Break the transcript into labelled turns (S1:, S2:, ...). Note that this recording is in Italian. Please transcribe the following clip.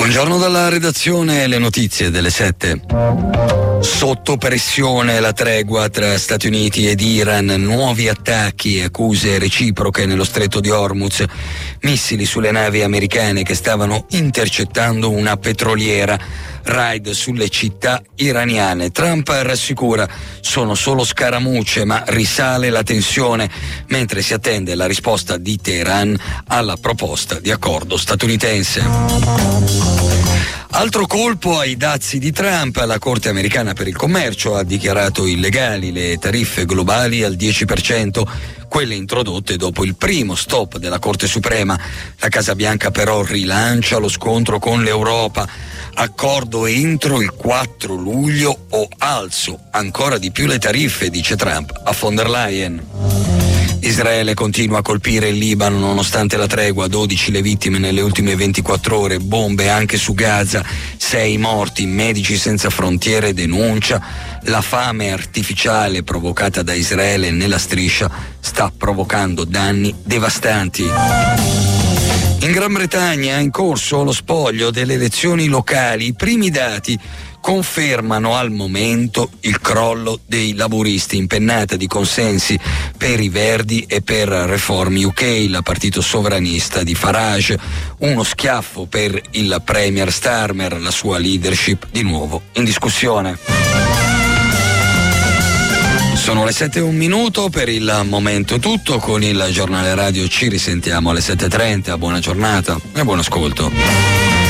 S1: Buongiorno dalla redazione, le notizie delle 7. Sotto pressione la tregua tra Stati Uniti ed Iran, nuovi attacchi e accuse reciproche nello stretto di Hormuz, missili sulle navi americane che stavano intercettando una petroliera, raid sulle città iraniane. Trump rassicura, sono solo scaramucce, ma risale la tensione mentre si attende la risposta di Teheran alla proposta di accordo statunitense. Altro colpo ai dazi di Trump. La Corte americana per il commercio ha dichiarato illegali le tariffe globali al 10%, quelle introdotte dopo il primo stop della Corte Suprema. La Casa Bianca però rilancia lo scontro con l'Europa. Accordo entro il 4 luglio o alzo ancora di più le tariffe, dice Trump a von der Leyen. Israele continua a colpire il Libano nonostante la tregua, 12 le vittime nelle ultime 24 ore, bombe anche su Gaza, 6 morti. Medici Senza Frontiere denuncia la fame artificiale provocata da Israele nella striscia sta provocando danni devastanti. In Gran Bretagna è in corso lo spoglio delle elezioni locali. I primi dati confermano al momento il crollo dei laburisti, impennata di consensi per i Verdi e per Reform UK, il partito sovranista di Farage, uno schiaffo per il Premier Starmer, la sua leadership di nuovo in discussione. Sono le 7:01, per il momento tutto. Con il giornale radio ci risentiamo alle 7:30. Buona giornata e buon ascolto.